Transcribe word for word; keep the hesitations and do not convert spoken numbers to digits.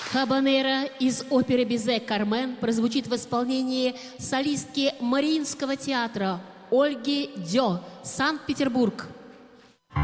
Хабанера из оперы Бизе «Кармен» прозвучит в исполнении солистки Мариинского театра Ольги Дё, Санкт-Петербург.